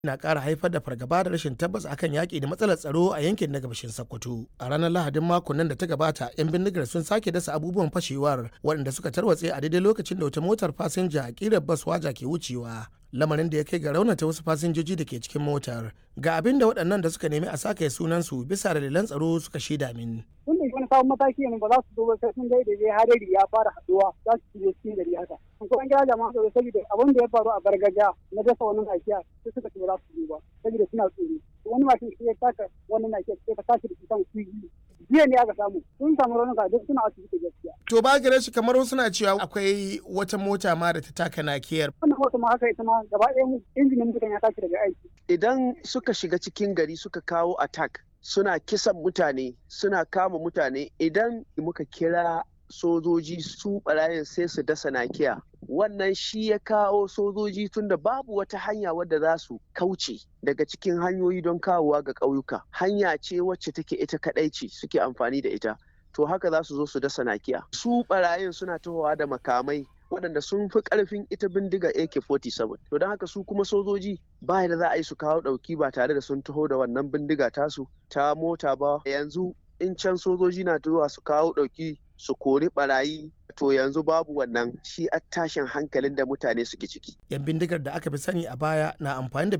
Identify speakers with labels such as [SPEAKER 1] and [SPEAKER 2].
[SPEAKER 1] na ƙara haifar da fargaba da rashin tabbas akan yaƙi da matsalar tsaro a yankin na gabashin Sokoto. A ranar Lahadin makon nan da ta gabata, 'yan bindigar sun sake dasa abubuwan fashewar waɗanda suka tarwatse a daidai lokacin da wata motar fasinja a ƙirar bas waja ke wucewa. Lamarin da ya kai ga raunata wasu fasinjoji da ke cikin motar. Ga abin da waɗannan da suka nemi a sake sunansu bisa dalilan tsaro suka shaida min.
[SPEAKER 2] Tun da wani sabon mataki ne ba za su zo ba sai sun daidai hadari ya fara haɗuwa za su shige cikin gari haka. Kuma gida jama'a tsoro saboda abin da ya faru a Bargaja na dasa wani nakiya sai suka ce ba za su zo ba saboda suna tsoro. Wani mashin shi ya taka wani nakiya sai ka tashi da kusan kuyi. Jiya ne aka samu sun samu raunuka duk suna asibiti gaskiya.
[SPEAKER 1] To ba gare shi kamar wasu na cewa akwai wata mota ma da ta taka nakiyar.
[SPEAKER 2] Wannan mota ma haka ita ma gaba ɗaya injinin mutan ya tashi daga aiki.
[SPEAKER 3] Idan suka shiga cikin gari suka kawo attack suna kisan mutane suna kama mutane idan muka kira sojoji su barayin sai su dasa nakiya wannan shi ya kawo sojoji tunda babu wata hanya wadda za su kauce daga cikin hanyoyi don kawowa ga ƙauyuka hanya ce wacce take ita kadai ce suke amfani da ita to haka za su zo su dasa nakiya su barayin suna tahowa da makamai waɗanda sun fi ƙarfin ita bindiga AK-47 to don haka su kuma sojoji ba da za a yi su kawo ɗauki ba tare da sun taho da wannan bindiga tasu ta mota ba yanzu in can sojoji na zuwa su kawo ɗauki su kori barayi to yanzu babu wannan shi a tashin hankalin da mutane suke ciki.
[SPEAKER 1] Yan bindigar da aka fi sani a baya na amfani da